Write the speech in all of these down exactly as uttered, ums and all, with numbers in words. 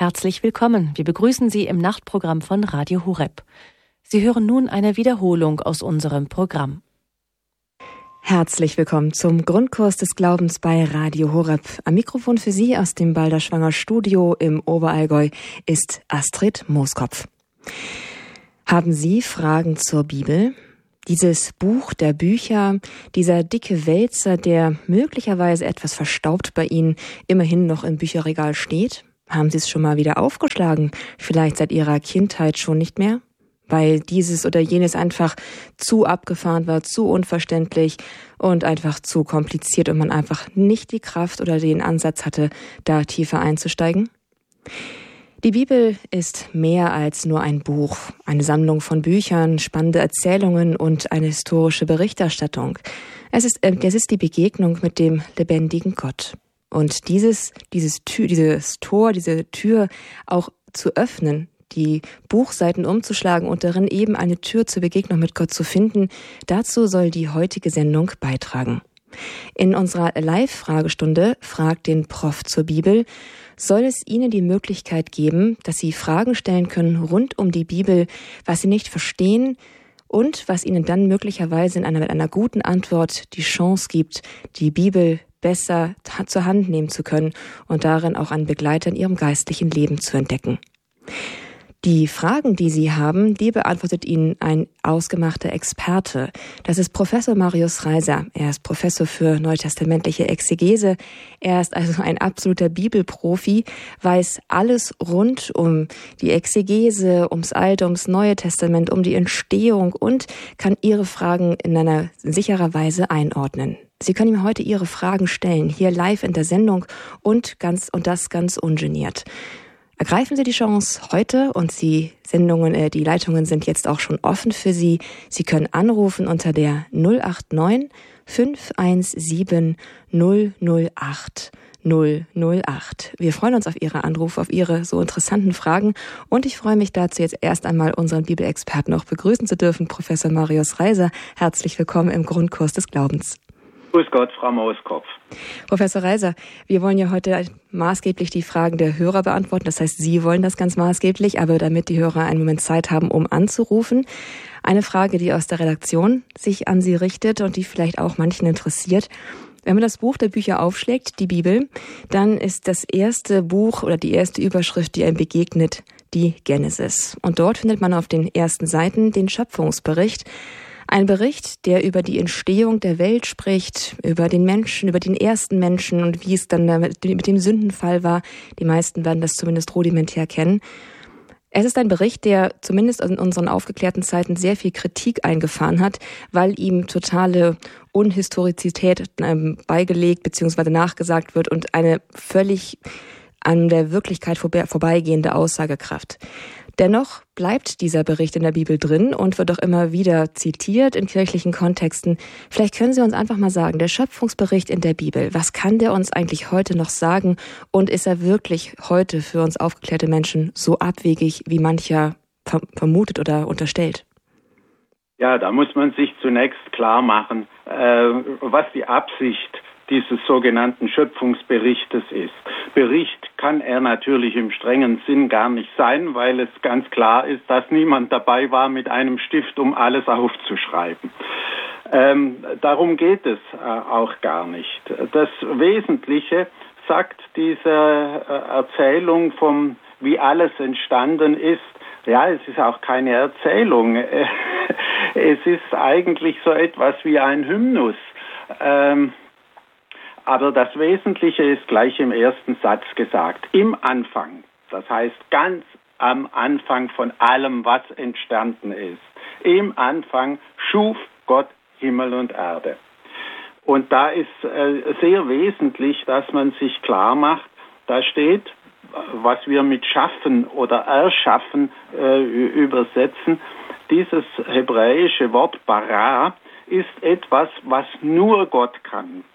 Herzlich willkommen. Wir begrüßen Sie im Nachtprogramm von Radio Horeb. Sie hören nun eine Wiederholung aus unserem Programm. Herzlich willkommen zum Grundkurs des Glaubens bei Radio Horeb. Am Mikrofon für Sie aus dem Balderschwanger Studio im Oberallgäu ist Astrid Mooskopf. Haben Sie Fragen zur Bibel? Dieses Buch der Bücher, dieser dicke Wälzer, der möglicherweise etwas verstaubt bei Ihnen immerhin noch im Bücherregal steht? Haben Sie es schon mal wieder aufgeschlagen? Vielleicht seit Ihrer Kindheit schon nicht mehr? Weil dieses oder jenes einfach zu abgefahren war, zu unverständlich und einfach zu kompliziert und man einfach nicht die Kraft oder den Ansatz hatte, da tiefer einzusteigen? Die Bibel ist mehr als nur ein Buch, eine Sammlung von Büchern, spannende Erzählungen und eine historische Berichterstattung. Es ist, äh, es ist die Begegnung mit dem lebendigen Gott. Und dieses, dieses, Tür, dieses Tor, diese Tür auch zu öffnen, die Buchseiten umzuschlagen und darin eben eine Tür zur Begegnung mit Gott zu finden, dazu soll die heutige Sendung beitragen. In unserer Live-Fragestunde fragt den Prof zur Bibel, soll es Ihnen die Möglichkeit geben, dass Sie Fragen stellen können rund um die Bibel, was Sie nicht verstehen und was Ihnen dann möglicherweise in einer, mit einer guten Antwort die Chance gibt, die Bibel besser ta- zur Hand nehmen zu können und darin auch einen Begleiter in Ihrem geistlichen Leben zu entdecken. Die Fragen, die Sie haben, die beantwortet Ihnen ein ausgemachter Experte. Das ist Professor Marius Reiser. Er ist Professor für neutestamentliche Exegese. Er ist also ein absoluter Bibelprofi, weiß alles rund um die Exegese, ums Alte, ums Neue Testament, um die Entstehung und kann Ihre Fragen in einer sicherer Weise einordnen. Sie können ihm heute Ihre Fragen stellen, hier live in der Sendung und ganz und das ganz ungeniert. Ergreifen Sie die Chance heute und die Sendungen, äh, die Leitungen sind jetzt auch schon offen für Sie. Sie können anrufen unter der null acht neun fünf eins sieben null null acht null null acht. Wir freuen uns auf Ihre Anrufe, auf Ihre so interessanten Fragen und ich freue mich dazu jetzt erst einmal unseren Bibelexperten noch begrüßen zu dürfen, Professor Marius Reiser. Herzlich willkommen im Grundkurs des Glaubens. Grüß Gott, Frau Mooskopf. Professor Reiser, wir wollen ja heute maßgeblich die Fragen der Hörer beantworten. Das heißt, Sie wollen das ganz maßgeblich, aber damit die Hörer einen Moment Zeit haben, um anzurufen. Eine Frage, die aus der Redaktion sich an Sie richtet und die vielleicht auch manchen interessiert. Wenn man das Buch der Bücher aufschlägt, die Bibel, dann ist das erste Buch oder die erste Überschrift, die einem begegnet, die Genesis. Und dort findet man auf den ersten Seiten den Schöpfungsbericht. Ein Bericht, der über die Entstehung der Welt spricht, über den Menschen, über den ersten Menschen und wie es dann mit dem Sündenfall war. Die meisten werden das zumindest rudimentär kennen. Es ist ein Bericht, der zumindest in unseren aufgeklärten Zeiten sehr viel Kritik eingefahren hat, weil ihm totale Unhistorizität ähm, beigelegt bzw. nachgesagt wird und eine völlig an der Wirklichkeit vorbeigehende Aussagekraft. Dennoch bleibt dieser Bericht in der Bibel drin und wird auch immer wieder zitiert in kirchlichen Kontexten. Vielleicht können Sie uns einfach mal sagen, der Schöpfungsbericht in der Bibel, was kann der uns eigentlich heute noch sagen? Und ist er wirklich heute für uns aufgeklärte Menschen so abwegig, wie mancher vermutet oder unterstellt? Ja, da muss man sich zunächst klar machen, äh, was die Absicht dieses sogenannten Schöpfungsberichtes ist. Bericht kann er natürlich im strengen Sinn gar nicht sein, weil es ganz klar ist, dass niemand dabei war mit einem Stift, um alles aufzuschreiben. Ähm, darum geht es äh, auch gar nicht. Das Wesentliche sagt diese äh, Erzählung vom, wie alles entstanden ist. Ja, es ist auch keine Erzählung. Es ist eigentlich so etwas wie ein Hymnus. Ähm, Aber das Wesentliche ist gleich im ersten Satz gesagt. Im Anfang, das heißt ganz am Anfang von allem, was entstanden ist. Im Anfang schuf Gott Himmel und Erde. Und da ist äh, sehr wesentlich, dass man sich klar macht, da steht, was wir mit schaffen oder erschaffen äh, übersetzen, dieses hebräische Wort bara ist etwas, was nur Gott kann.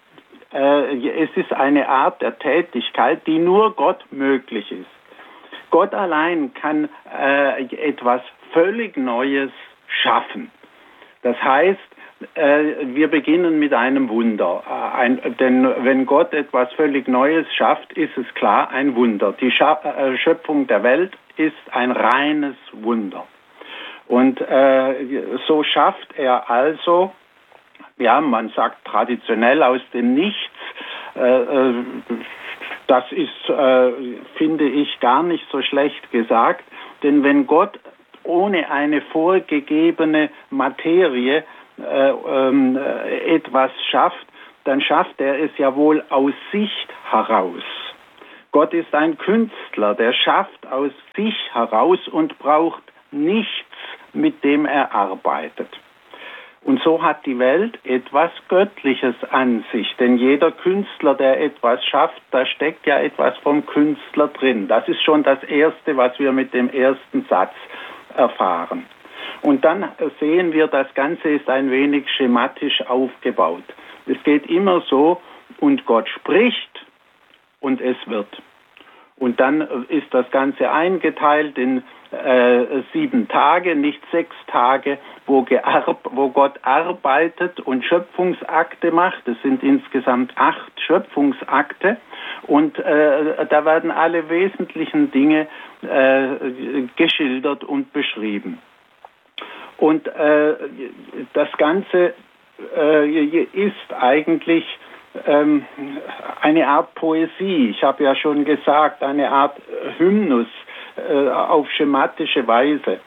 Es ist eine Art der Tätigkeit, die nur Gott möglich ist. Gott allein kann äh, etwas völlig Neues schaffen. Das heißt, äh, wir beginnen mit einem Wunder. Äh, ein, denn wenn Gott etwas völlig Neues schafft, ist es klar ein Wunder. Die Scha- äh, Schöpfung der Welt ist ein reines Wunder. Und äh, so schafft er also, ja, man sagt traditionell aus dem Nichts, äh, das ist, äh, finde ich, gar nicht so schlecht gesagt, denn wenn Gott ohne eine vorgegebene Materie äh, äh, etwas schafft, dann schafft er es ja wohl aus sich heraus. Gott ist ein Künstler, der schafft aus sich heraus und braucht nichts, mit dem er arbeitet. Und so hat die Welt etwas Göttliches an sich, denn jeder Künstler, der etwas schafft, da steckt ja etwas vom Künstler drin. Das ist schon das Erste, was wir mit dem ersten Satz erfahren. Und dann sehen wir, das Ganze ist ein wenig schematisch aufgebaut. Es geht immer so, und Gott spricht und es wird. Und dann ist das Ganze eingeteilt in äh, sieben Tage, nicht sechs Tage, wo, gearb- wo Gott arbeitet und Schöpfungsakte macht. Es sind insgesamt acht Schöpfungsakte. Und äh, da werden alle wesentlichen Dinge äh, geschildert und beschrieben. Und äh, das Ganze äh, ist eigentlich ähm, eine Art Poesie. Ich habe ja schon gesagt, eine Art Hymnus äh, auf schematische Weise.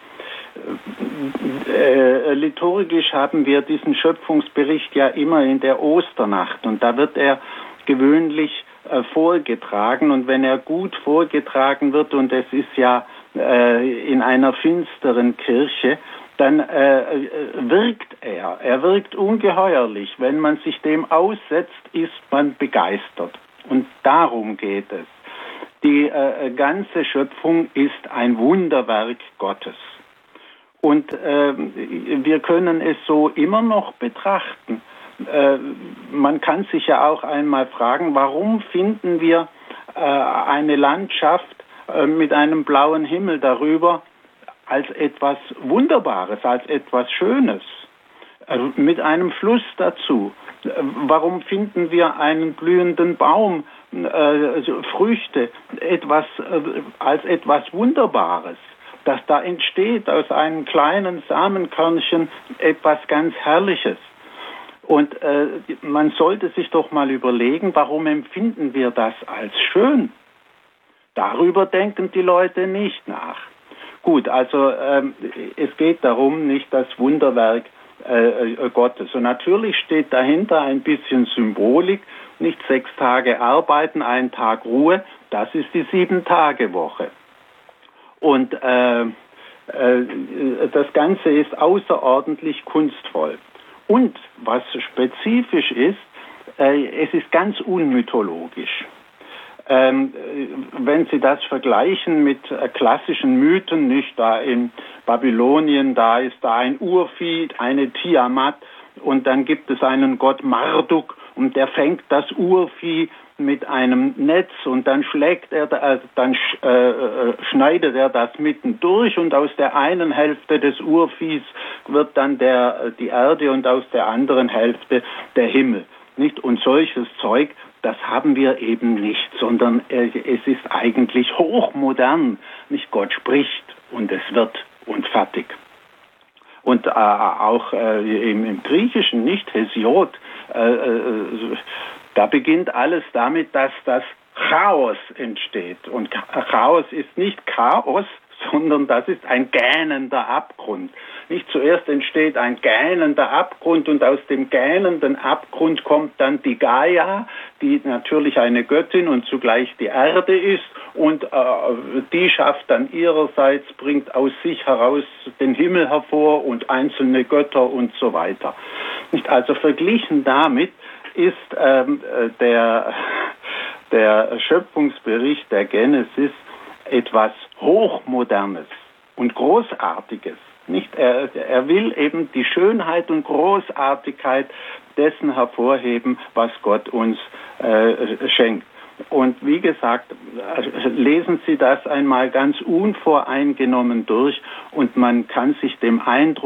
Äh, liturgisch haben wir diesen Schöpfungsbericht ja immer in der Osternacht und da wird er gewöhnlich äh, vorgetragen und wenn er gut vorgetragen wird und es ist ja äh, in einer finsteren Kirche, dann äh, wirkt er. Er wirkt ungeheuerlich. Wenn man sich dem aussetzt, ist man begeistert. Und darum geht es. Die äh, ganze Schöpfung ist ein Wunderwerk Gottes. Und äh, wir können es so immer noch betrachten. Äh, man kann sich ja auch einmal fragen, warum finden wir äh, eine Landschaft äh, mit einem blauen Himmel darüber als etwas Wunderbares, als etwas Schönes, äh, mit einem Fluss dazu. Äh, warum finden wir einen blühenden Baum, äh, also Früchte, etwas, äh, als etwas Wunderbares? Dass da entsteht aus einem kleinen Samenkörnchen etwas ganz Herrliches. Und äh, man sollte sich doch mal überlegen, warum empfinden wir das als schön? Darüber denken die Leute nicht nach. Gut, also ähm, es geht darum, nicht das Wunderwerk äh, Gottes. Und natürlich steht dahinter ein bisschen Symbolik, nicht sechs Tage arbeiten, ein Tag Ruhe, das ist die Sieben-Tage-Woche. Und äh, äh, das Ganze ist außerordentlich kunstvoll. Und was spezifisch ist, äh, es ist ganz unmythologisch. Ähm, wenn Sie das vergleichen mit äh, klassischen Mythen, nicht da in Babylonien, da ist da ein Urvieh, eine Tiamat und dann gibt es einen Gott Marduk und der fängt das Urvieh mit einem Netz und dann schlägt er, äh, dann sch, äh, schneidet er das mitten durch und aus der einen Hälfte des Urviehs wird dann der, die Erde und aus der anderen Hälfte der Himmel. Nicht? Und solches Zeug, das haben wir eben nicht, sondern äh, es ist eigentlich hochmodern. Nicht? Gott spricht und es wird und fertig. Und äh, auch äh, im, im Griechischen, nicht Hesiod, äh, äh, da beginnt alles damit, dass das Chaos entsteht. Und Chaos ist nicht Chaos, sondern das ist ein gähnender Abgrund. Nicht zuerst entsteht ein gähnender Abgrund und aus dem gähnenden Abgrund kommt dann die Gaia, die natürlich eine Göttin und zugleich die Erde ist und äh, die schafft dann ihrerseits, bringt aus sich heraus den Himmel hervor und einzelne Götter und so weiter. Nicht? Also verglichen damit ist ähm, der, der Schöpfungsbericht der Genesis etwas Hochmodernes und Großartiges. Nicht? Er, er will eben die Schönheit und Großartigkeit dessen hervorheben, was Gott uns äh, schenkt. Und wie gesagt, lesen Sie das einmal ganz unvoreingenommen durch und man kann sich dem Eindruck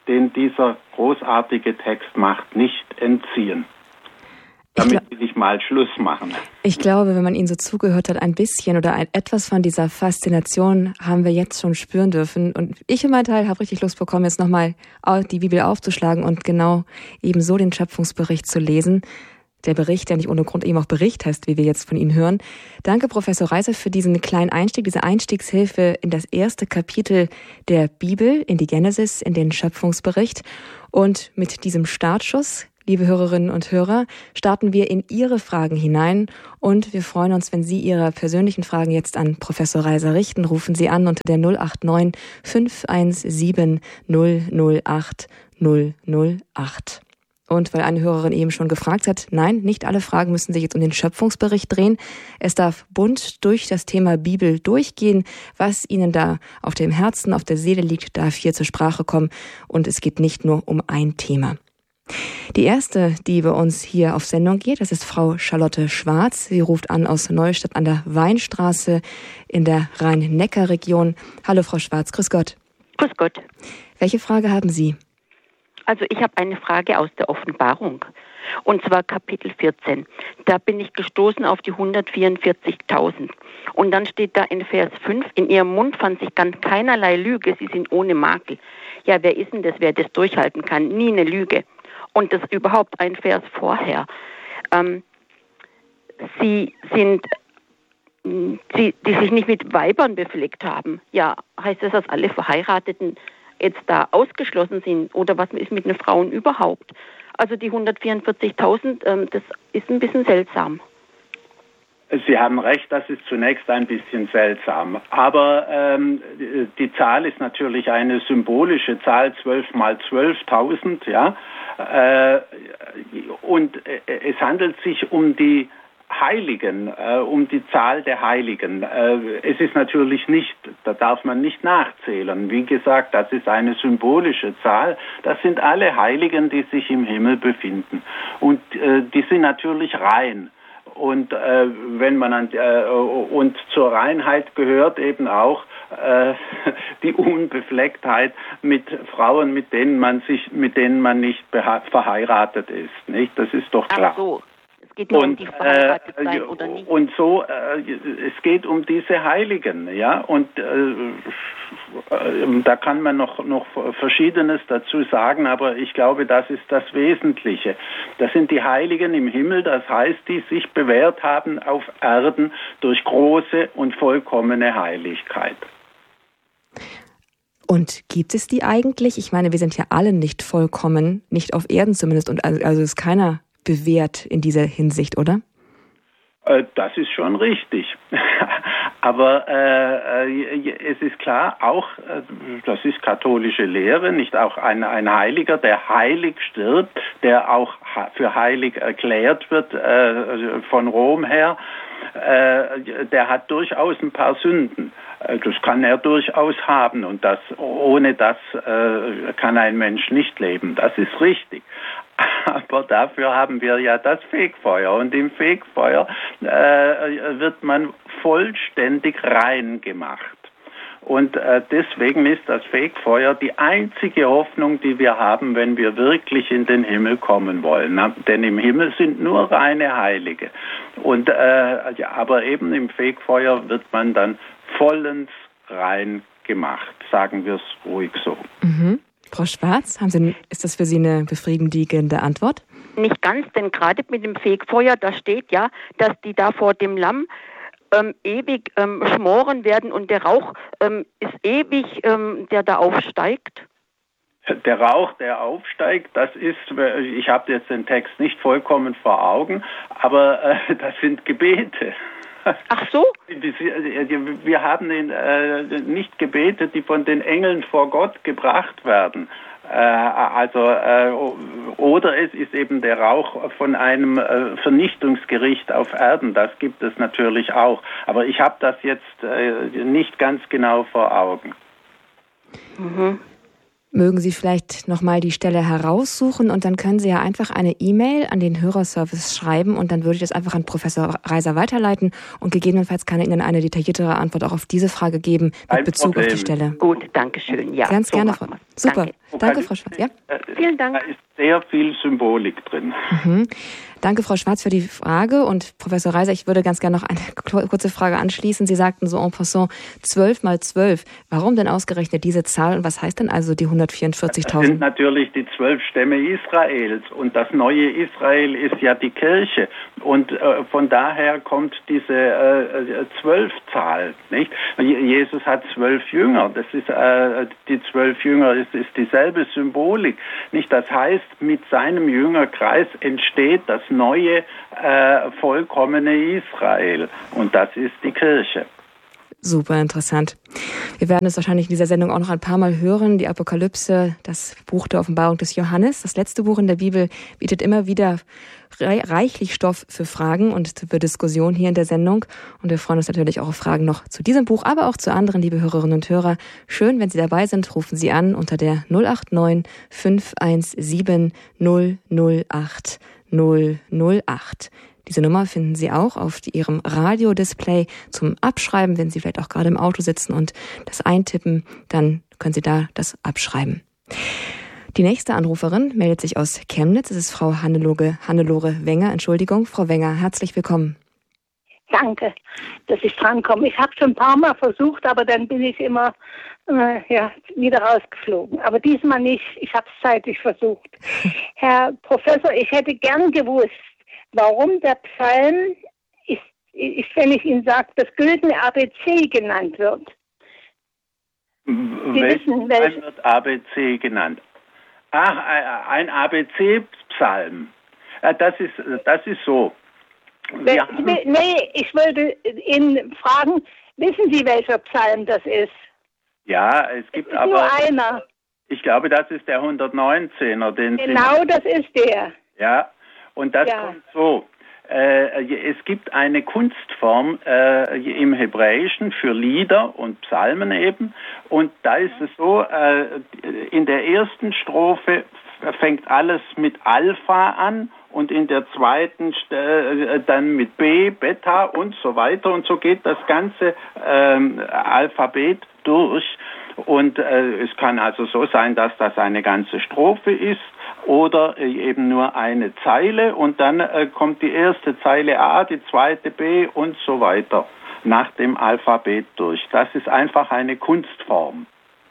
den dieser großartige Text macht, nicht entziehen. Damit will ich mal Schluss machen. Ich glaube, wenn man Ihnen so zugehört hat, ein bisschen oder ein, etwas von dieser Faszination haben wir jetzt schon spüren dürfen. Und ich für meinen Teil habe richtig Lust bekommen, jetzt nochmal die Bibel aufzuschlagen und genau ebenso den Schöpfungsbericht zu lesen. Der Bericht, der nicht ohne Grund eben auch Bericht heißt, wie wir jetzt von Ihnen hören. Danke, Professor Reiser, für diesen kleinen Einstieg, diese Einstiegshilfe in das erste Kapitel der Bibel, in die Genesis, in den Schöpfungsbericht. Und mit diesem Startschuss, liebe Hörerinnen und Hörer, starten wir in Ihre Fragen hinein und wir freuen uns, wenn Sie Ihre persönlichen Fragen jetzt an Professor Reiser richten. Rufen Sie an unter der null acht neun fünf eins sieben null null acht null null acht. Und weil eine Hörerin eben schon gefragt hat, nein, nicht alle Fragen müssen sich jetzt um den Schöpfungsbericht drehen. Es darf bunt durch das Thema Bibel durchgehen. Was Ihnen da auf dem Herzen, auf der Seele liegt, darf hier zur Sprache kommen. Und es geht nicht nur um ein Thema. Die erste, die bei uns hier auf Sendung geht, das ist Frau Charlotte Schwarz. Sie ruft an aus Neustadt an der Weinstraße in der Rhein-Neckar-Region. Hallo Frau Schwarz, grüß Gott. Grüß Gott. Welche Frage haben Sie? Also ich habe eine Frage aus der Offenbarung, und zwar Kapitel vierzehn. Da bin ich gestoßen auf die hundertvierundvierzigtausend. Und dann steht da in Vers fünf, in ihrem Mund fand sich ganz keinerlei Lüge, sie sind ohne Makel. Ja, wer ist denn das, wer das durchhalten kann? Nie eine Lüge. Und das überhaupt ein Vers vorher. Ähm, sie sind, sie, die sich nicht mit Weibern befleckt haben. Ja, heißt das, dass alle Verheirateten jetzt da ausgeschlossen sind? Oder was ist mit den Frauen überhaupt? Also die hundertvierundvierzigtausend, ähm, das ist ein bisschen seltsam. Sie haben recht, das ist zunächst ein bisschen seltsam. Aber ähm, die Zahl ist natürlich eine symbolische Zahl, zwölf mal zwölftausend, ja. Äh, und äh, es handelt sich um die Heiligen, äh, um die Zahl der Heiligen. Äh, es ist natürlich nicht, da darf man nicht nachzählen. Wie gesagt, das ist eine symbolische Zahl. Das sind alle Heiligen, die sich im Himmel befinden. Und äh, die sind natürlich rein. Und äh, wenn man an, äh, und zur Reinheit gehört eben auch äh, die Unbeflecktheit mit Frauen, mit denen man sich, mit denen man nicht beha- verheiratet ist. Nicht? Das ist doch klar. Ach so. Es geht nur und, um die verheiratet sein äh, oder nicht. Und so, äh, es geht um diese Heiligen, ja. Und äh, äh, da kann man noch noch Verschiedenes dazu sagen, aber ich glaube, das ist das Wesentliche. Das sind die Heiligen im Himmel, das heißt, die sich bewährt haben auf Erden durch große und vollkommene Heiligkeit. Und gibt es die eigentlich? Ich meine, wir sind ja alle nicht vollkommen, nicht auf Erden zumindest, und also, also ist keiner bewährt in dieser Hinsicht, oder? Das ist schon richtig. Aber äh, es ist klar, auch, das ist katholische Lehre, nicht auch ein, ein Heiliger, der heilig stirbt, der auch für heilig erklärt wird äh, von Rom her, äh, der hat durchaus ein paar Sünden. Das kann er durchaus haben und das, ohne das äh, kann ein Mensch nicht leben. Das ist richtig. Aber dafür haben wir ja das Fegfeuer und im Fegfeuer äh, wird man vollständig rein gemacht. Und äh, deswegen ist das Fegfeuer die einzige Hoffnung, die wir haben, wenn wir wirklich in den Himmel kommen wollen. Na, denn im Himmel sind nur reine Heilige. Und äh, ja, aber eben im Fegfeuer wird man dann vollends rein gemacht. Sagen wir es ruhig so. Mhm. Frau Schwarz, haben Sie, ist das für Sie eine befriedigende Antwort? Nicht ganz, denn gerade mit dem Fegfeuer, da steht ja, dass die da vor dem Lamm ähm, ewig ähm, schmoren werden und der Rauch ähm, ist ewig, ähm, der da aufsteigt. Der Rauch, der aufsteigt, das ist, ich habe jetzt den Text nicht vollkommen vor Augen, aber äh, das sind Gebete. Ach so? Wir haben äh, nicht Gebete, die von den Engeln vor Gott gebracht werden. Äh, also äh, oder es ist eben der Rauch von einem äh, Vernichtungsgericht auf Erden. Das gibt es natürlich auch. Aber ich habe das jetzt äh, nicht ganz genau vor Augen. Mhm. Mögen Sie vielleicht nochmal die Stelle heraussuchen und dann können Sie ja einfach eine E-Mail an den Hörerservice schreiben und dann würde ich das einfach an Professor Reiser weiterleiten und gegebenenfalls kann er Ihnen eine detailliertere Antwort auch auf diese Frage geben mit Ein Bezug Problem. auf die Stelle. Gut, danke schön. Ja, Ganz so gerne, machen Frau. wir's. Super. Danke. Danke, Frau Schwarz. Ja? Äh, Vielen Dank. Da ist sehr viel Symbolik drin. Mhm. Danke, Frau Schwarz, für die Frage. Und Professor Reiser, ich würde ganz gerne noch eine kurze Frage anschließen. Sie sagten so en passant zwölf mal zwölf. Warum denn ausgerechnet diese Zahl und was heißt denn also die hundertvierundvierzigtausend? Das sind natürlich die zwölf Stämme Israels und das neue Israel ist ja die Kirche und äh, von daher kommt diese äh, Zwölfzahl, nicht? Jesus hat zwölf Jünger, das ist äh, die zwölf Jünger ist, ist dieselbe Symbolik, nicht? Das heißt, mit seinem Jüngerkreis entsteht das neue äh, vollkommene Israel und das ist die Kirche. Super interessant. Wir werden es wahrscheinlich in dieser Sendung auch noch ein paar Mal hören. Die Apokalypse, das Buch der Offenbarung des Johannes, das letzte Buch in der Bibel, bietet immer wieder reichlich Stoff für Fragen und für Diskussion hier in der Sendung. Und wir freuen uns natürlich auch auf Fragen noch zu diesem Buch, aber auch zu anderen, liebe Hörerinnen und Hörer. Schön, wenn Sie dabei sind, rufen Sie an unter der null acht neun fünf eins sieben null null acht null null acht. Diese Nummer finden Sie auch auf Ihrem Radiodisplay zum Abschreiben, wenn Sie vielleicht auch gerade im Auto sitzen und das eintippen, dann können Sie da das abschreiben. Die nächste Anruferin meldet sich aus Chemnitz. Es ist Frau Hannelore, Hannelore Wenger. Entschuldigung, Frau Wenger, herzlich willkommen. Danke, dass ich drankomme. Ich habe schon ein paar Mal versucht, aber dann bin ich immer äh, ja, wieder rausgeflogen. Aber diesmal nicht. Ich habe es zeitlich versucht. Herr Professor, ich hätte gern gewusst, warum der Psalm, ist, ist, wenn ich Ihnen sage, das güldene A B C genannt wird. Sie wissen, welches wird A B C genannt? Ach, ein A B C-Psalm. Das ist, das ist so. Wir nee, ich wollte Ihnen fragen, wissen Sie, welcher Psalm das ist? Ja, es gibt es ist aber... nur einer. Ich glaube, das ist der hundertneunzehner. Den genau, das ist der. Ja. Und das ja. kommt so, äh, es gibt eine Kunstform äh, im Hebräischen für Lieder und Psalmen eben und da ist es so, äh, in der ersten Strophe fängt alles mit Alpha an und in der zweiten äh, dann mit B, Beta und so weiter und so geht das ganze äh, Alphabet durch. Und äh, es kann also so sein, dass das eine ganze Strophe ist oder äh, eben nur eine Zeile und dann äh, kommt die erste Zeile A, die zweite B und so weiter nach dem Alphabet durch. Das ist einfach eine Kunstform.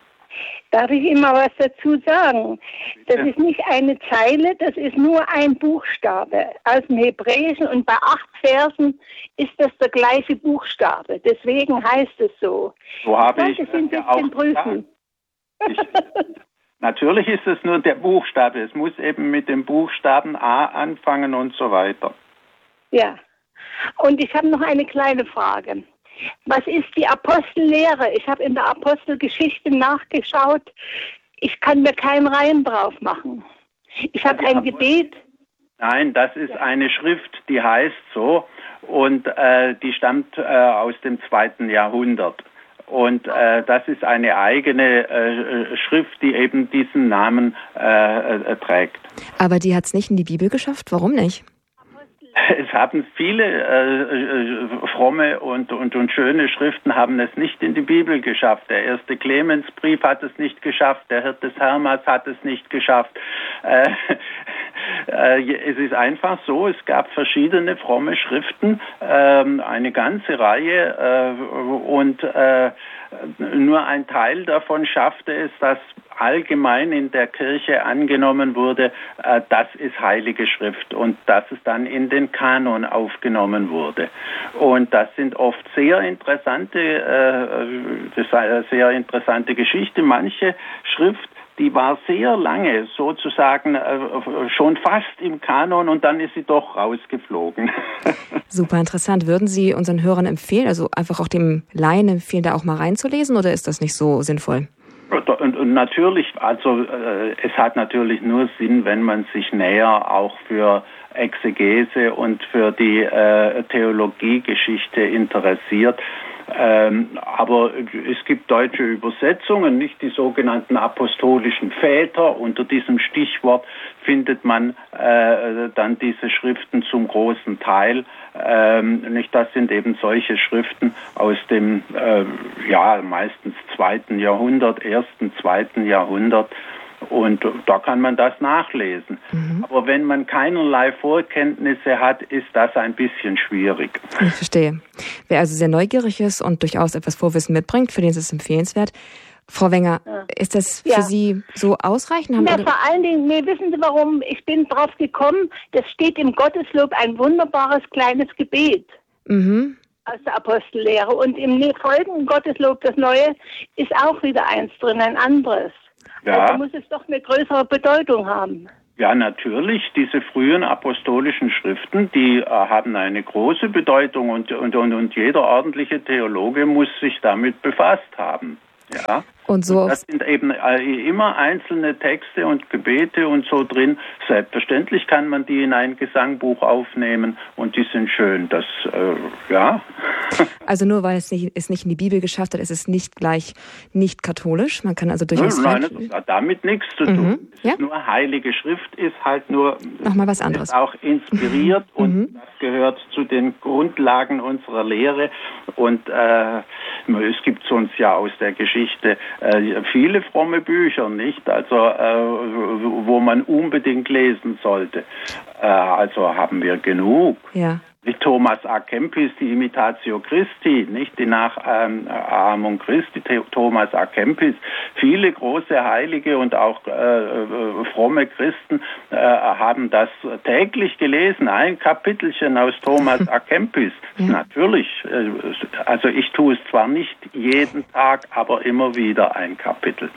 Darf ich Ihnen mal was dazu sagen? Das ist nicht eine Zeile, das ist nur ein Buchstabe aus dem Hebräischen und bei acht Versen ist das der gleiche Buchstabe. Deswegen heißt es so. So habe ich es sind ja auch prüfen. Ich, natürlich ist es nur der Buchstabe. Es muss eben mit dem Buchstaben A anfangen und so weiter. Ja. Und ich habe noch eine kleine Frage. Was ist die Apostellehre? Ich habe in der Apostelgeschichte nachgeschaut. Ich kann mir keinen Reim drauf machen. Ich habe ein Gebet. Nein, das ist eine Schrift, die heißt so und äh, die stammt äh, aus dem zweiten Jahrhundert. Und äh, das ist eine eigene äh, Schrift, die eben diesen Namen äh, äh, trägt. Aber die hat es nicht in die Bibel geschafft? Warum nicht? Es haben viele äh, fromme und, und, und schöne Schriften haben es nicht in die Bibel geschafft. Der erste Clemensbrief hat es nicht geschafft, der Hirt des Hermas hat es nicht geschafft. Äh, äh, es ist einfach so, es gab verschiedene fromme Schriften, äh, eine ganze Reihe äh, und äh, nur ein Teil davon schaffte es, dass allgemein in der Kirche angenommen wurde, äh, das ist Heilige Schrift und dass es dann in den Kanon aufgenommen wurde. Und das sind oft sehr interessante, äh, das ist eine sehr interessante Geschichte. Manche Schrift, die war sehr lange sozusagen äh, schon fast im Kanon und dann ist sie doch rausgeflogen. Super interessant. Würden Sie unseren Hörern empfehlen, also einfach auch dem Laien empfehlen, da auch mal reinzulesen oder ist das nicht so sinnvoll? Und, und natürlich, also äh, es hat natürlich nur Sinn, wenn man sich näher auch für Exegese und für die äh, Theologiegeschichte interessiert. Ähm, aber es gibt deutsche Übersetzungen, nicht die sogenannten apostolischen Väter. Unter diesem Stichwort findet man äh, dann diese Schriften zum großen Teil. Ähm, nicht, das sind eben solche Schriften aus dem äh, ja meistens zweiten Jahrhundert, ersten, zweiten Jahrhundert. Und da kann man das nachlesen. Mhm. Aber wenn man keinerlei Vorkenntnisse hat, ist das ein bisschen schwierig. Ich verstehe. Wer also sehr neugierig ist und durchaus etwas Vorwissen mitbringt, für den ist es empfehlenswert. Frau Wenger, ja. Ist das für ja. Sie so ausreichend? Haben ja, vor allen Dingen, nee, wissen Sie warum? Ich bin drauf gekommen, das steht im Gotteslob, ein wunderbares kleines Gebet. Mhm. Aus der Apostellehre. Und im folgenden Gotteslob, das Neue, ist auch wieder eins drin, ein anderes. Ja. Also muss es doch eine größere Bedeutung haben. Ja, natürlich. Diese frühen apostolischen Schriften, die äh, haben eine große Bedeutung und, und, und, und jeder ordentliche Theologe muss sich damit befasst haben. Ja. Und so und das sind eben immer einzelne Texte und Gebete und so drin. Selbstverständlich kann man die in ein Gesangbuch aufnehmen und die sind schön. Das, äh, ja. Also nur weil es nicht, es nicht in die Bibel geschafft hat, ist es nicht gleich nicht katholisch. Man kann also durchaus... Nein, nein, das hat damit nichts zu tun. Mhm. Ja? Nur Heilige Schrift ist halt nur... Nochmal was anderes. Ist auch inspiriert mhm. und mhm. das gehört zu den Grundlagen unserer Lehre. Und äh, es gibt sonst ja aus der Geschichte Äh, viele fromme Bücher, nicht? Also, äh, wo man unbedingt lesen sollte. Äh, also haben wir genug. Ja. Thomas A. Kempis, die Imitatio Christi, nicht die Nachahmung Christi, Thomas A. Kempis. Viele große Heilige und auch äh, fromme Christen äh, haben das täglich gelesen. Ein Kapitelchen aus Thomas A. Kempis. Ja. Natürlich. Äh, also ich tue es zwar nicht jeden Tag, aber immer wieder ein Kapitel.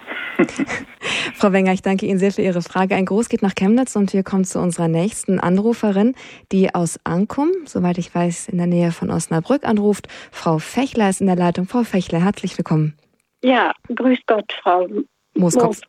Frau Wenger, ich danke Ihnen sehr für Ihre Frage. Ein Gruß geht nach Chemnitz und wir kommen zu unserer nächsten Anruferin, die aus Ankum, soweit ich weiß, in der Nähe von Osnabrück anruft. Frau Fechler ist in der Leitung. Frau Fechler, herzlich willkommen. Ja, grüß Gott, Frau Mooskopf.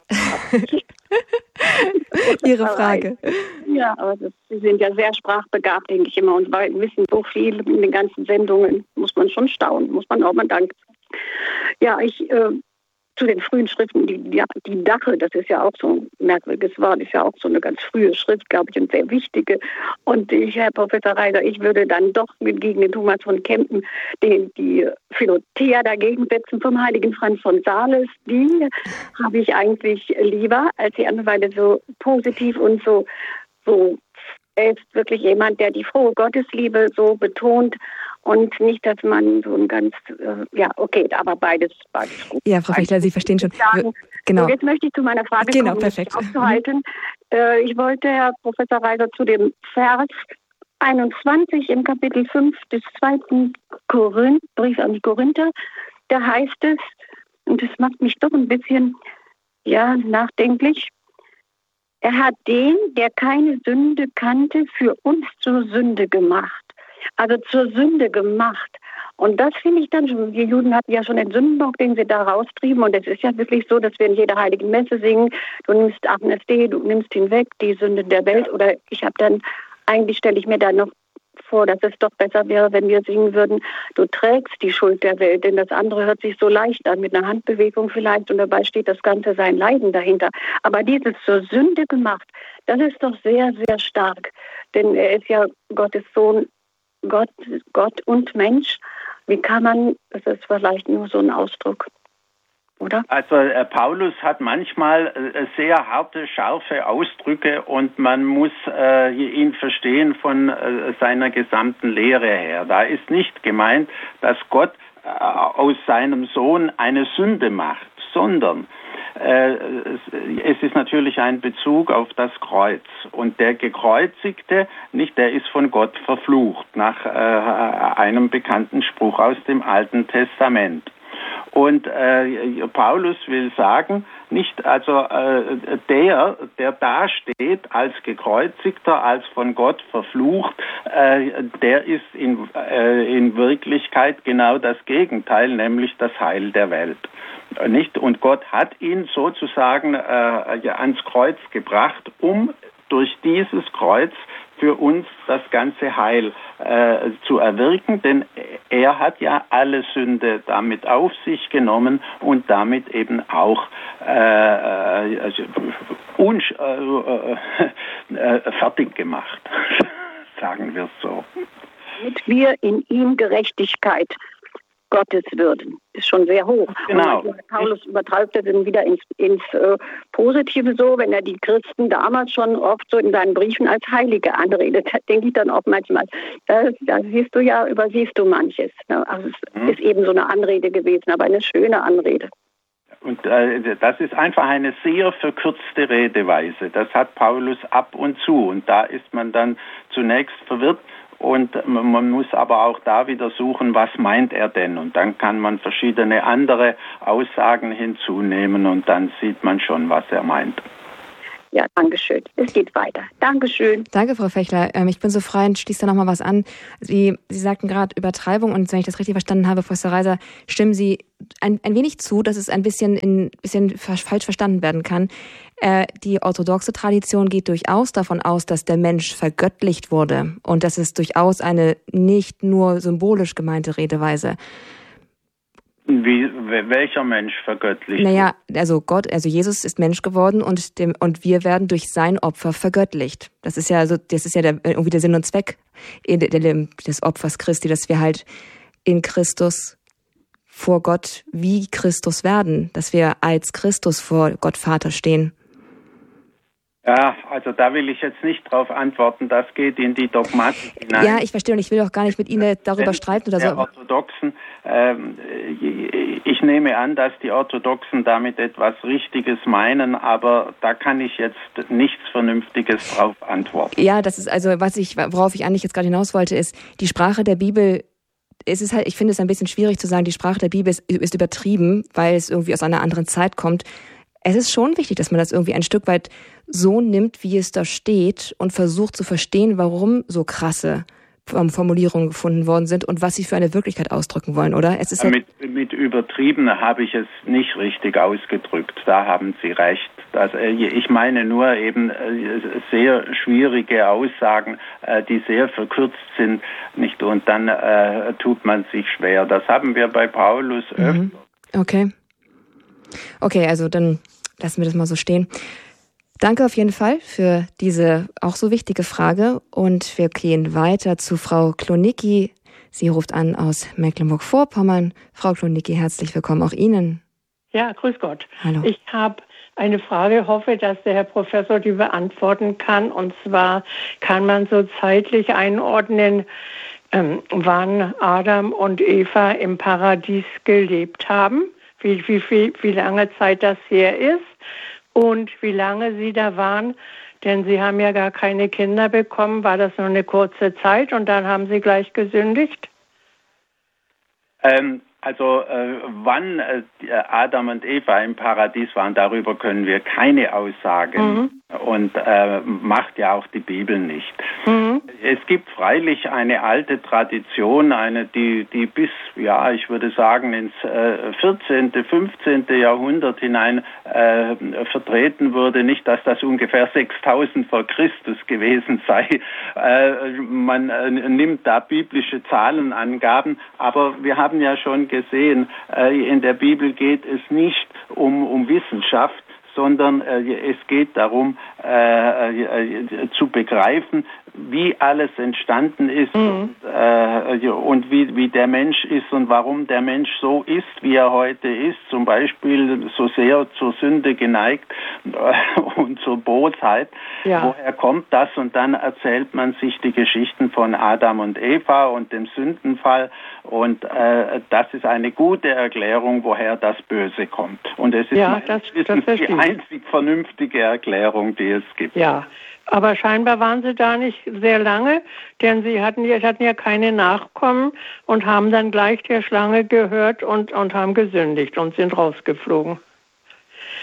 Ihre Frage. Ja, aber das, Sie sind ja sehr sprachbegabt, denke ich immer, und wissen so viel in den ganzen Sendungen. Muss man schon staunen, muss man auch mal danken. Ja, ich... Äh, zu den frühen Schriften, die, die, die Dache, das ist ja auch so ein merkwürdiges Wort, ist ja auch so eine ganz frühe Schrift, glaube ich, und sehr wichtige. Und ich, Herr Professor Reiser, ich würde dann doch gegen den Thomas von Kempen den, die Philothea dagegen setzen vom heiligen Franz von Sales. Die habe ich eigentlich lieber, als die andere Weile so positiv und so, so, er ist wirklich jemand, der die frohe Gottesliebe so betont. Und nicht, dass man so ein ganz, äh, ja, okay, aber beides, beides gut. Ja, Frau Fechler, Sie verstehen schon. Sagen, genau. So, jetzt möchte ich zu meiner Frage genau, kommen, perfekt. aufzuhalten. Äh, ich wollte, Herr Professor Reiser, zu dem Vers einundzwanzig im Kapitel fünf des zweiten Korinth, Brief an die Korinther, da heißt es, und das macht mich doch ein bisschen, ja, nachdenklich, er hat den, der keine Sünde kannte, für uns zur Sünde gemacht. Also zur Sünde gemacht. Und das finde ich dann schon, die Juden hatten ja schon den Sündenbock, den sie da raustrieben. Und es ist ja wirklich so, dass wir in jeder heiligen Messe singen, du nimmst Agnes Dei, du nimmst hinweg die Sünde der Welt. Oder ich habe dann, eigentlich stelle ich mir dann noch vor, dass es doch besser wäre, wenn wir singen würden, du trägst die Schuld der Welt. Denn das andere hört sich so leicht an, mit einer Handbewegung vielleicht. Und dabei steht das Ganze sein Leiden dahinter. Aber dieses zur Sünde gemacht, das ist doch sehr, sehr stark. Denn er ist ja Gottes Sohn, Gott, Gott und Mensch. Wie kann man, das ist vielleicht nur so ein Ausdruck, oder? Also äh, Paulus hat manchmal äh, sehr harte, scharfe Ausdrücke und man muss äh, ihn verstehen von äh, seiner gesamten Lehre her. Da ist nicht gemeint, dass Gott äh, aus seinem Sohn eine Sünde macht, sondern äh, es ist natürlich ein Bezug auf das Kreuz. Und der Gekreuzigte, nicht, der ist von Gott verflucht, nach äh, einem bekannten Spruch aus dem Alten Testament. Und äh, Paulus will sagen, nicht, also äh, der, der da steht als Gekreuzigter, als von Gott verflucht, äh, der ist in, äh, in Wirklichkeit genau das Gegenteil, nämlich das Heil der Welt. Nicht? Und Gott hat ihn sozusagen äh, ja, ans Kreuz gebracht, um durch dieses Kreuz für uns das ganze Heil äh, zu erwirken, denn er hat ja alle Sünde damit auf sich genommen und damit eben auch äh, also, unsch- äh, äh, fertig gemacht, sagen wir es so. Damit wir in ihm Gerechtigkeit Gottes würden. Ist schon sehr hoch. Genau. Und Paulus übertreibt das dann wieder ins, ins äh, Positive so, wenn er die Christen damals schon oft so in seinen Briefen als Heilige anredet. Da denke ich dann auch manchmal, äh, da siehst du ja, übersiehst du manches. Ne? Also es mhm. ist eben so eine Anrede gewesen, aber eine schöne Anrede. Und äh, das ist einfach eine sehr verkürzte Redeweise. Das hat Paulus ab und zu. Und da ist man dann zunächst verwirrt. Und man muss aber auch da wieder suchen, was meint er denn? Und dann kann man verschiedene andere Aussagen hinzunehmen und dann sieht man schon, was er meint. Ja, Dankeschön. Es geht weiter. Dankeschön. Danke, Frau Fechler. Ich bin so frei und schließe da nochmal was an. Sie, Sie sagten gerade Übertreibung und wenn ich das richtig verstanden habe, Professor Reiser, stimmen Sie ein, ein wenig zu, dass es ein bisschen, in, bisschen falsch verstanden werden kann. Äh, die orthodoxe Tradition geht durchaus davon aus, dass der Mensch vergöttlicht wurde und das ist durchaus eine nicht nur symbolisch gemeinte Redeweise. Wie, welcher Mensch vergöttlicht? Naja, also Gott, also Jesus ist Mensch geworden und dem, und wir werden durch sein Opfer vergöttlicht. Das ist ja so, das ist ja der, irgendwie der Sinn und Zweck des Opfers Christi, dass wir halt in Christus vor Gott wie Christus werden, dass wir als Christus vor Gott Vater stehen. Ja, also da will ich jetzt nicht drauf antworten, das geht in die Dogmatik hinein. Ja, ich verstehe und ich will auch gar nicht mit Ihnen darüber streiten oder so. Der Orthodoxen, ähm, ich nehme an, dass die Orthodoxen damit etwas Richtiges meinen, aber da kann ich jetzt nichts Vernünftiges drauf antworten. Ja, das ist also, was ich, worauf ich eigentlich jetzt gerade hinaus wollte, ist, die Sprache der Bibel, es ist halt, ich finde es ein bisschen schwierig zu sagen, die Sprache der Bibel ist, ist übertrieben, weil es irgendwie aus einer anderen Zeit kommt. Es ist schon wichtig, dass man das irgendwie ein Stück weit so nimmt, wie es da steht und versucht zu verstehen, warum so krasse Formulierungen gefunden worden sind und was sie für eine Wirklichkeit ausdrücken wollen, oder? Es ist ja, mit, mit übertrieben habe ich es nicht richtig ausgedrückt. Da haben Sie recht. Das, ich meine nur eben sehr schwierige Aussagen, die sehr verkürzt sind, nicht? Und dann äh, tut man sich schwer. Das haben wir bei Paulus mhm. öfter. Okay. Okay, also dann lassen wir das mal so stehen. Danke auf jeden Fall für diese auch so wichtige Frage und wir gehen weiter zu Frau Klonicki. Sie ruft an aus Mecklenburg-Vorpommern. Frau Klonicki, herzlich willkommen auch Ihnen. Ja, grüß Gott. Hallo. Ich habe eine Frage, hoffe, dass der Herr Professor die beantworten kann. Und zwar kann man so zeitlich einordnen, ähm, wann Adam und Eva im Paradies gelebt haben, wie, wie, wie, wie lange Zeit das her ist. Und wie lange Sie da waren, denn Sie haben ja gar keine Kinder bekommen, war das nur eine kurze Zeit und dann haben Sie gleich gesündigt? Ähm, also äh, wann äh, Adam und Eva im Paradies waren, darüber können wir keine Aussage mhm. und äh, macht ja auch die Bibel nicht. Mhm. Es gibt freilich eine alte Tradition, eine die die bis ja ich würde sagen ins äh, vierzehnte, fünfzehnte Jahrhundert hinein äh, vertreten wurde. Nicht, dass das ungefähr sechstausend vor Christus gewesen sei. Äh, man äh, nimmt da biblische Zahlenangaben, aber wir haben ja schon gesehen, äh, in der Bibel geht es nicht um um Wissenschaft, sondern äh, es geht darum, äh, äh, zu begreifen, wie alles entstanden ist mhm. und, äh, und wie, wie der Mensch ist und warum der Mensch so ist, wie er heute ist, zum Beispiel so sehr zur Sünde geneigt äh, und zur Bosheit. Ja. Woher kommt das? Und dann erzählt man sich die Geschichten von Adam und Eva und dem Sündenfall und äh, das ist eine gute Erklärung, woher das Böse kommt. Und es ist ja, das, das die einzig vernünftige Erklärung, die es gibt. Ja. Aber scheinbar waren Sie da nicht sehr lange, denn Sie hatten ja, hatten ja keine Nachkommen und haben dann gleich der Schlange gehört und, und haben gesündigt und sind rausgeflogen.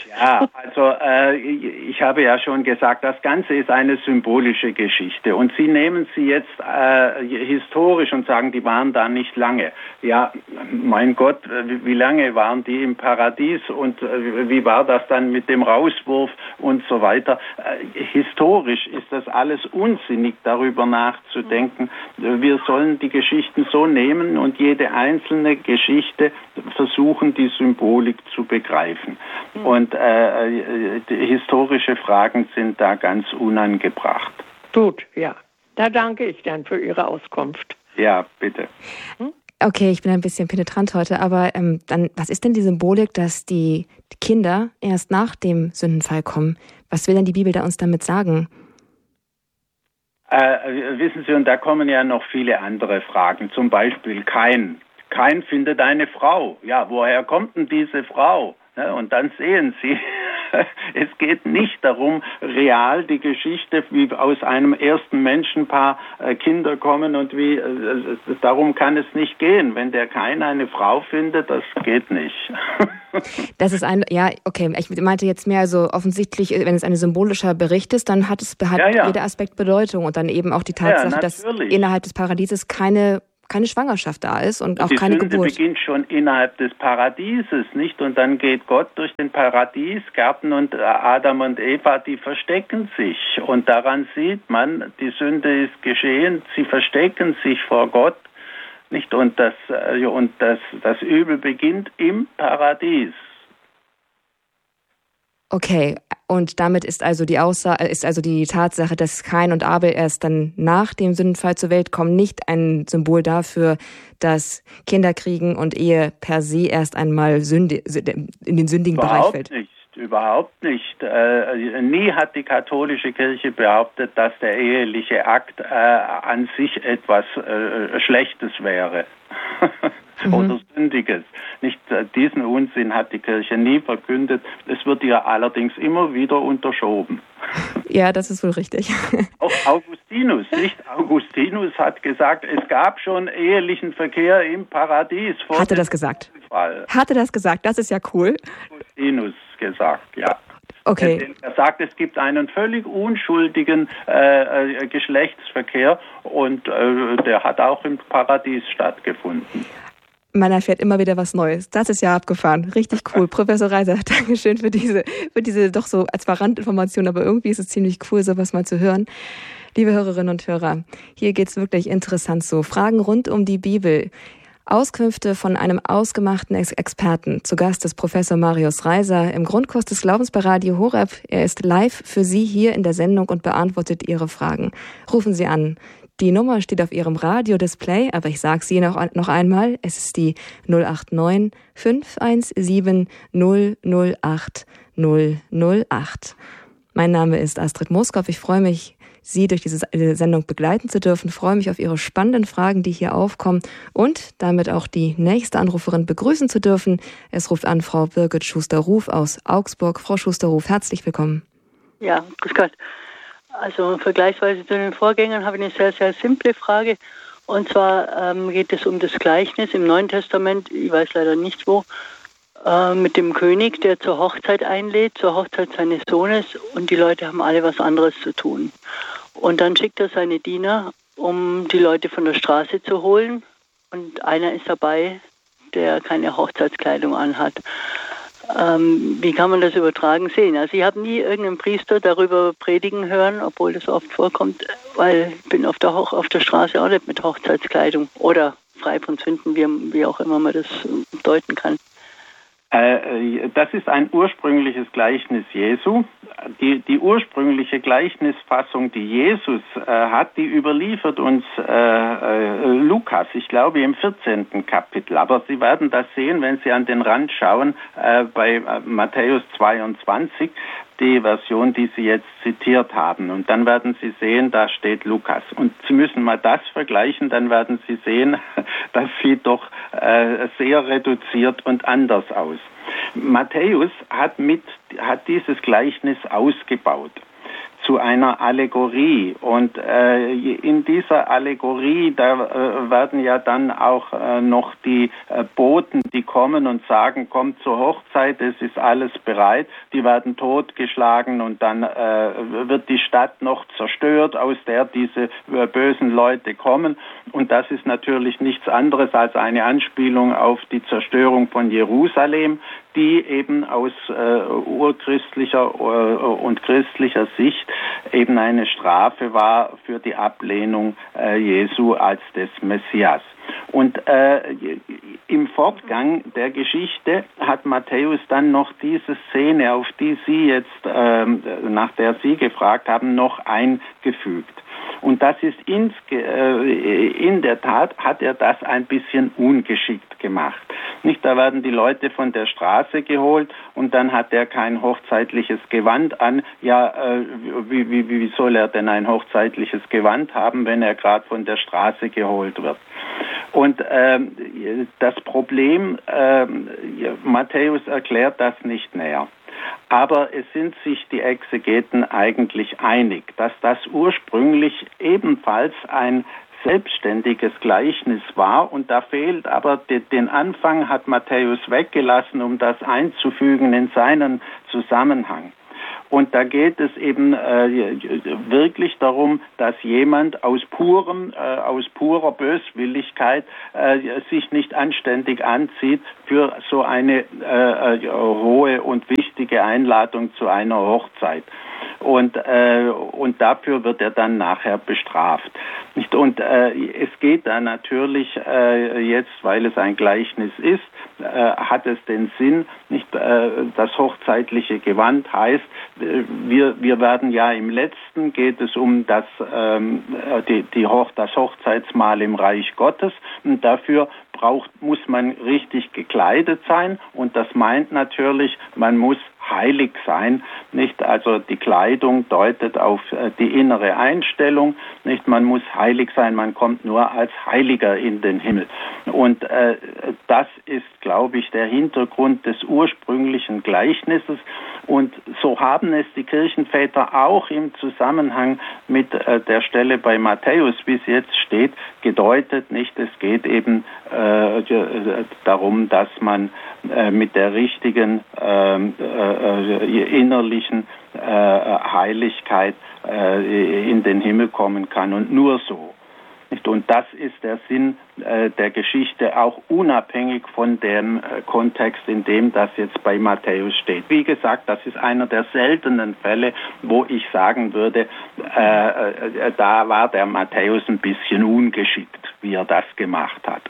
Ja, also äh, ich habe ja schon gesagt, das Ganze ist eine symbolische Geschichte und Sie nehmen sie jetzt äh, historisch und sagen, die waren da nicht lange. Ja, mein Gott, wie, wie lange waren die im Paradies und äh, wie war das dann mit dem Rauswurf und so weiter? Äh, historisch ist das alles unsinnig, darüber nachzudenken. Wir sollen die Geschichten so nehmen und jede einzelne Geschichte versuchen, die Symbolik zu begreifen. Mhm. Und äh, die historische Fragen sind da ganz unangebracht. Gut, ja. Da danke ich dann für Ihre Auskunft. Ja, bitte. Hm? Okay, ich bin ein bisschen penetrant heute, aber ähm, dann, was ist denn die Symbolik, dass die Kinder erst nach dem Sündenfall kommen? Was will denn die Bibel da uns damit sagen? Äh, wissen Sie, und da kommen ja noch viele andere Fragen. Zum Beispiel Kain. Kain findet eine Frau. Ja, woher kommt denn diese Frau? Ja, und dann sehen Sie, es geht nicht darum, real die Geschichte, wie aus einem ersten Menschenpaar äh, Kinder kommen und wie, äh, darum kann es nicht gehen. Wenn der Kain eine Frau findet, das geht nicht. Das ist ein, ja, okay, ich meinte jetzt mehr so offensichtlich, wenn es ein symbolischer Bericht ist, dann hat es hat ja, ja. jeder Aspekt Bedeutung und dann eben auch die Tatsache, ja, dass innerhalb des Paradieses keine keine Schwangerschaft da ist und auch die keine Sünde Geburt. Die beginnt schon innerhalb des Paradieses, nicht? Und dann geht Gott durch den Paradiesgarten und Adam und Eva, die verstecken sich. Und daran sieht man, die Sünde ist geschehen, sie verstecken sich vor Gott, nicht? Und das, und das, das Übel beginnt im Paradies. Okay, und damit ist also die Aussage, ist also die Tatsache, dass Kain und Abel erst dann nach dem Sündenfall zur Welt kommen, nicht ein Symbol dafür, dass Kinderkriegen und Ehe per se erst einmal Sünde, in den sündigen Überhaupt Bereich fällt. Nicht. Überhaupt nicht. Äh, nie hat die katholische Kirche behauptet, dass der eheliche Akt äh, an sich etwas äh, Schlechtes wäre mhm. oder Sündiges. Nicht äh, diesen Unsinn hat die Kirche nie verkündet. Es wird ihr allerdings immer wieder unterschoben. Ja, das ist wohl richtig. Auch Augustinus, nicht? Augustinus hat gesagt, es gab schon ehelichen Verkehr im Paradies. Vor Hatte das gesagt? Fall. Hatte das gesagt? Das ist ja cool. Augustinus gesagt, ja. Okay. Er sagt, es gibt einen völlig unschuldigen äh, Geschlechtsverkehr und äh, der hat auch im Paradies stattgefunden. Man erfährt immer wieder was Neues. Das ist ja abgefahren. Richtig cool. Professor Reiser, Dankeschön für diese, für diese doch so als Randinformation, aber irgendwie ist es ziemlich cool, sowas mal zu hören. Liebe Hörerinnen und Hörer, hier geht's wirklich interessant so. Fragen rund um die Bibel. Auskünfte von einem ausgemachten Experten. Zu Gast ist Professor Marius Reiser im Grundkurs des Glaubens bei Radio Horeb. Er ist live für Sie hier in der Sendung und beantwortet Ihre Fragen. Rufen Sie an. Die Nummer steht auf Ihrem Radiodisplay, aber ich sage sie noch, noch einmal. Es ist die null acht neun fünf eins sieben null null acht null null acht. Mein Name ist Astrid Moskopf. Ich freue mich, Sie durch diese Sendung begleiten zu dürfen. Ich freue mich auf Ihre spannenden Fragen, die hier aufkommen und damit auch die nächste Anruferin begrüßen zu dürfen. Es ruft an Frau Birgit Schuster-Ruf aus Augsburg. Frau Schuster-Ruf, herzlich willkommen. Ja, grüß Gott. Also vergleichsweise zu den Vorgängern habe ich eine sehr, sehr simple Frage. Und zwar ähm, geht es um das Gleichnis im Neuen Testament, ich weiß leider nicht wo, äh, mit dem König, der zur Hochzeit einlädt, zur Hochzeit seines Sohnes und die Leute haben alle was anderes zu tun. Und dann schickt er seine Diener, um die Leute von der Straße zu holen. Und einer ist dabei, der keine Hochzeitskleidung anhat. Ähm, wie kann man das übertragen sehen? Also ich habe nie irgendeinen Priester darüber predigen hören, obwohl das oft vorkommt, weil ich bin auf der, Hoch- auf der Straße auch nicht mit Hochzeitskleidung oder frei von Sünden, wie, wie auch immer man das deuten kann. Äh, das ist ein ursprüngliches Gleichnis Jesu. Die, die ursprüngliche Gleichnisfassung, die Jesus äh, hat, die überliefert uns äh, äh, Lukas, ich glaube im vierzehnten Kapitel. Aber Sie werden das sehen, wenn Sie an den Rand schauen, äh, bei äh, Matthäus zweiundzwanzig, die Version, die Sie jetzt zitiert haben. Und dann werden Sie sehen, da steht Lukas. Und Sie müssen mal das vergleichen, dann werden Sie sehen, das sieht doch äh, sehr reduziert und anders aus. Matthäus hat, mit, hat dieses Gleichnis ausgebaut. zu einer Allegorie. Und äh, in dieser Allegorie, da äh, werden ja dann auch äh, noch die äh, Boten, die kommen und sagen, kommt zur Hochzeit, es ist alles bereit, die werden totgeschlagen und dann äh, wird die Stadt noch zerstört, aus der diese äh, bösen Leute kommen. Und das ist natürlich nichts anderes als eine Anspielung auf die Zerstörung von Jerusalem, die eben aus äh, urchristlicher äh, und christlicher Sicht eben eine Strafe war für die Ablehnung äh, Jesu als des Messias. Und äh, im Fortgang der Geschichte hat Matthäus dann noch diese Szene, auf die Sie jetzt, äh, nach der Sie gefragt haben, noch eingefügt. Und das ist ins, äh, in der Tat, hat er das ein bisschen ungeschickt gemacht. Nicht, da werden die Leute von der Straße geholt und dann hat er kein hochzeitliches Gewand an. Ja, äh, wie, wie, wie soll er denn ein hochzeitliches Gewand haben, wenn er gerade von der Straße geholt wird? Und ähm, das Problem, ähm, Matthäus erklärt das nicht näher. Aber es sind sich die Exegeten eigentlich einig, dass das ursprünglich ebenfalls ein selbstständiges Gleichnis war und da fehlt aber de, den Anfang hat Matthäus weggelassen, um das einzufügen in seinen Zusammenhang. Und da geht es eben äh, wirklich darum, dass jemand aus purem, äh, aus purer Böswilligkeit äh, sich nicht anständig anzieht für so eine äh, äh, hohe und wichtige Einladung zu einer Hochzeit. Und, äh, und dafür wird er dann nachher bestraft. Nicht? Und äh, es geht da natürlich äh, jetzt, weil es ein Gleichnis ist, äh, hat es den Sinn, nicht äh, das hochzeitliche Gewand heißt, äh, wir wir werden ja im letzten geht es um das ähm, die die Hoch das Hochzeitsmahl im Reich Gottes und dafür braucht muss man richtig gekleidet sein und das meint natürlich, man muss heilig sein, nicht? Also die Kleidung deutet auf äh, die innere Einstellung, nicht? Man muss heilig sein, man kommt nur als Heiliger in den Himmel. Und äh, das ist, glaube ich, der Hintergrund des ursprünglichen Gleichnisses. Und so haben es die Kirchenväter auch im Zusammenhang mit äh, der Stelle bei Matthäus, wie es jetzt steht, gedeutet, nicht? Es geht eben äh, darum, dass man äh, mit der richtigen äh, äh, innerlichen äh, Heiligkeit äh, in den Himmel kommen kann und nur so. Und das ist der Sinn äh, der Geschichte, auch unabhängig von dem äh, Kontext, in dem das jetzt bei Matthäus steht. Wie gesagt, das ist einer der seltenen Fälle, wo ich sagen würde, äh, äh, da war der Matthäus ein bisschen ungeschickt, wie er das gemacht hat.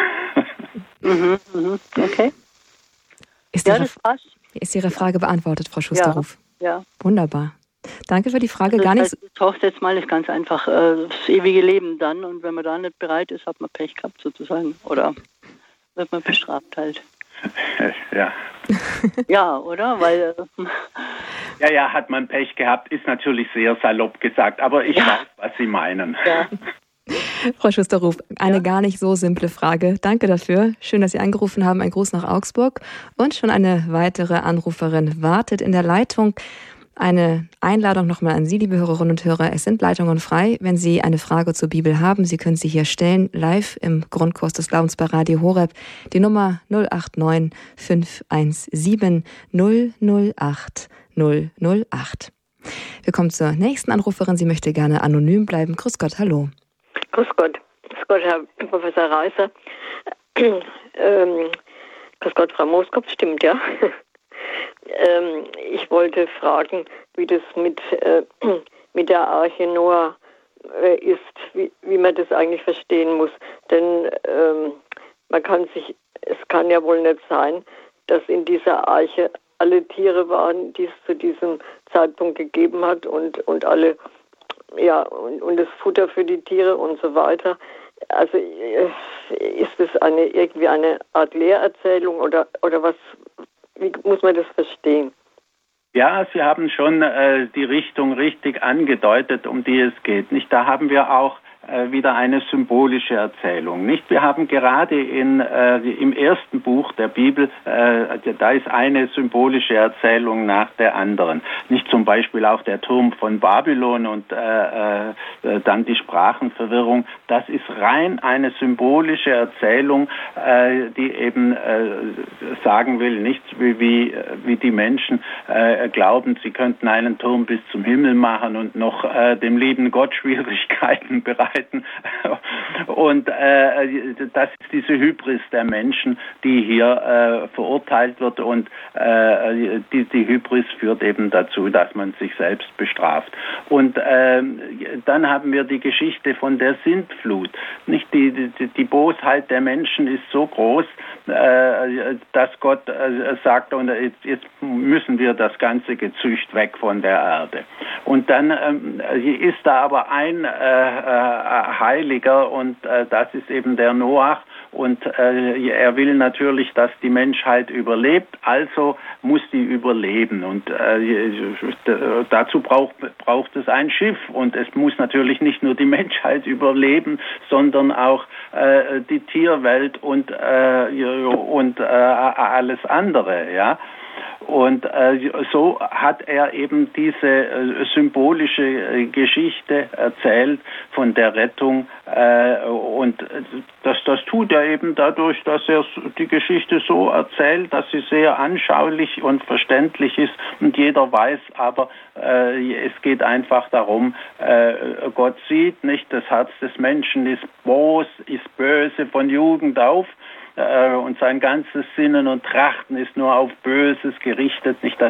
mhm, mhm, okay. Ist, ja, Ihre, das passt. Ist Ihre Frage beantwortet, Frau Schusterhoff? Ja, ja. Wunderbar. Danke für die Frage. Das Gar heißt, nicht. Das Hochzeitsmahl ist ganz einfach äh, das ewige Leben dann und wenn man da nicht bereit ist, hat man Pech gehabt sozusagen oder wird man bestraft halt. Ja. Ja, oder? Weil äh, ja, ja, hat man Pech gehabt, ist natürlich sehr salopp gesagt, aber ich ja. weiß, was Sie meinen. Ja. Frau Schusterhoff, eine ja. gar nicht so simple Frage. Danke dafür. Schön, dass Sie angerufen haben. Ein Gruß nach Augsburg. Und schon eine weitere Anruferin wartet in der Leitung. Eine Einladung nochmal an Sie, liebe Hörerinnen und Hörer. Es sind Leitungen frei. Wenn Sie eine Frage zur Bibel haben, Sie können sie hier stellen, live im Grundkurs des Glaubens bei Radio Horeb. Die Nummer null acht neun fünf eins sieben null null acht null null acht. Wir kommen zur nächsten Anruferin. Sie möchte gerne anonym bleiben. Grüß Gott, hallo. Grüß Gott. Grüß Gott, Herr Professor Reiser. ähm, grüß Gott, Frau Mooskopf, stimmt, ja. ähm, ich wollte fragen, wie das mit, äh, mit der Arche Noah äh, ist, wie, wie man das eigentlich verstehen muss. Denn ähm, man kann sich, es kann ja wohl nicht sein, dass in dieser Arche alle Tiere waren, die es zu diesem Zeitpunkt gegeben hat und, und alle, ja, und, und das Futter für die Tiere und so weiter. Also ist das eine, irgendwie eine Art Lehrerzählung oder, oder was, wie muss man das verstehen? Ja, Sie haben schon äh, die Richtung richtig angedeutet, um die es geht. Nicht? Da haben wir auch äh, wieder eine symbolische Erzählung. Nicht? Wir haben gerade in, äh, im ersten Buch der Bibel, äh, da ist eine symbolische Erzählung nach der anderen. Nicht zum Beispiel auch der Turm von Babylon und äh, äh, dann die Sprachenverwirrung. Das ist rein eine symbolische Erzählung, äh, die eben äh, sagen will, nicht wie, wie, wie die Menschen äh, glauben, sie könnten einen Turm bis zum Himmel machen und noch äh, dem lieben Gott Schwierigkeiten bereiten. Und äh, das ist diese Hybris der Menschen, die hier äh, verurteilt wird, und äh, die, die Hybris führt eben dazu, dass man sich selbst bestraft. Und äh, dann haben wir die Geschichte von der Sintflut. Nicht die, die, die Bosheit der Menschen ist so groß, äh, dass Gott äh, sagt, und jetzt, jetzt müssen wir das ganze Gezücht weg von der Erde. Und dann ähm, ist da aber ein äh, äh, Heiliger, und äh, das ist eben der Noach. Und äh, er will natürlich, dass die Menschheit überlebt, also muss die überleben. Und äh, dazu braucht, braucht es ein Schiff. Und es muss natürlich nicht nur die Menschheit überleben, sondern auch äh, die Tierwelt und, äh, und äh, alles andere, ja. Und äh, so hat er eben diese äh, symbolische äh, Geschichte erzählt von der Rettung, äh, und das, das tut er eben dadurch, dass er die Geschichte so erzählt, dass sie sehr anschaulich und verständlich ist, und jeder weiß, aber äh, es geht einfach darum, äh, Gott sieht nicht, das Herz des Menschen ist bos, ist böse von Jugend auf, und sein ganzes Sinnen und Trachten ist nur auf Böses gerichtet. Nicht, das